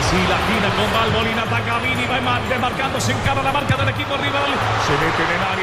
Así la gira con Valbolín, ataca Vini, va demarcándose en cara a la marca del equipo rival. Se mete en el área.